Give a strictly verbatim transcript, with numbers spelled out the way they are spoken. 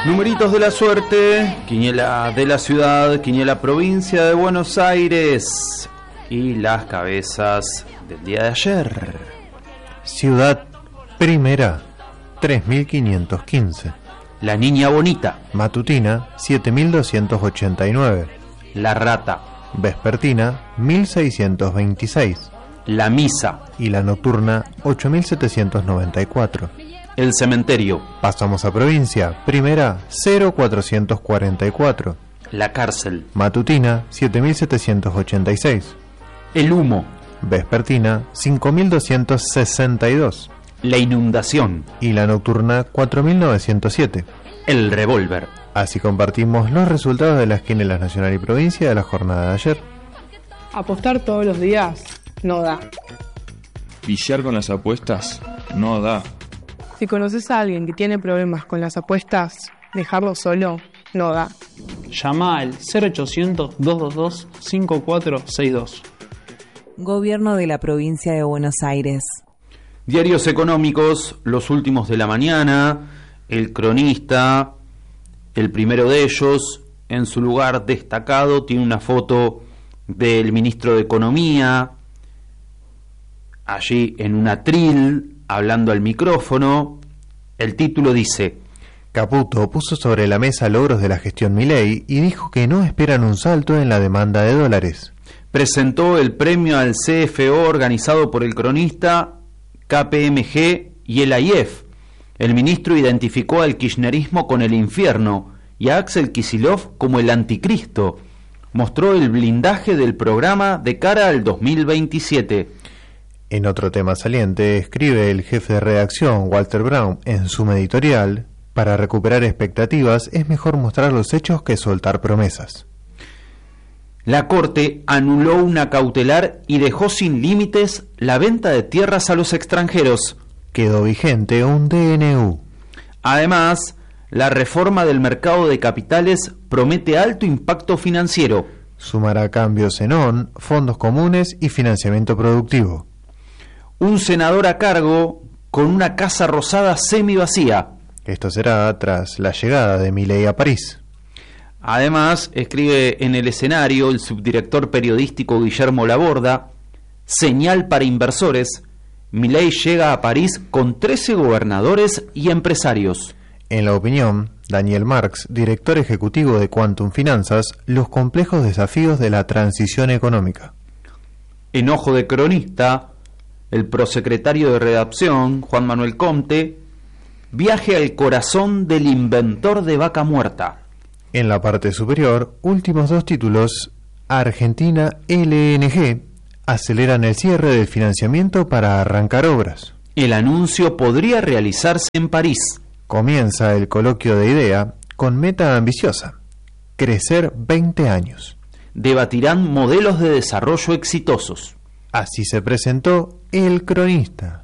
Numeritos de la suerte, quiniela de la ciudad, quiniela provincia de Buenos Aires y las cabezas del día de ayer. Ciudad primera, tres mil quinientos quince. La niña bonita. Matutina, siete mil doscientos ochenta y nueve. La rata. Vespertina, mil seiscientos veintiséis. La misa. Y la nocturna, ocho mil setecientos noventa y cuatro. El cementerio. Pasamos a provincia, primera, cero cuatrocientos cuarenta y cuatro. La cárcel. Matutina, siete mil setecientos ochenta y seis. El humo. Vespertina, cinco mil doscientos sesenta y dos. La inundación. Y la nocturna, cuatro mil novecientos siete. El revólver. Así compartimos los resultados de las quinielas nacional y provincia de la jornada de ayer. Apostar todos los días no da. Viciar con las apuestas no da. Si conoces a alguien que tiene problemas con las apuestas, dejarlo solo no da. Llama al cero ochocientos, dos dos dos, cinco cuatro seis dos. Gobierno de la provincia de Buenos Aires. Diarios económicos, los últimos de la mañana, El Cronista, el primero de ellos, en su lugar destacado, tiene una foto del ministro de Economía, allí en un atril, hablando al micrófono. El título dice: Caputo puso sobre la mesa logros de la gestión Milei y dijo que no esperan un salto en la demanda de dólares. Presentó el premio al C F O organizado por El Cronista, K P M G y el A I E F. El ministro identificó al kirchnerismo con el infierno y a Axel Kicillof como el anticristo. Mostró el blindaje del programa de cara al dos mil veintisiete. En otro tema saliente, escribe el jefe de redacción, Walter Brown, en su editorial: para recuperar expectativas es mejor mostrar los hechos que soltar promesas. La Corte anuló una cautelar y dejó sin límites la venta de tierras a los extranjeros. Quedó vigente un D N U. Además, la reforma del mercado de capitales promete alto impacto financiero. Sumará cambios en O N, fondos comunes y financiamiento productivo. Un senador a cargo con una casa rosada semivacía. Esto será tras la llegada de Milei a París. Además, escribe en El Escenario el subdirector periodístico Guillermo Laborda: señal para inversores, Milei llega a París con trece gobernadores y empresarios. En La Opinión, Daniel Marx, director ejecutivo de Quantum Finanzas, los complejos desafíos de la transición económica. En Ojo de Cronista, el prosecretario de redacción, Juan Manuel Comte, viaje al corazón del inventor de vaca muerta. En la parte superior, últimos dos títulos: Argentina L N G, aceleran el cierre del financiamiento para arrancar obras. El anuncio podría realizarse en París. Comienza el coloquio de idea con meta ambiciosa: crecer veinte años. Debatirán modelos de desarrollo exitosos. Así se presentó El Cronista.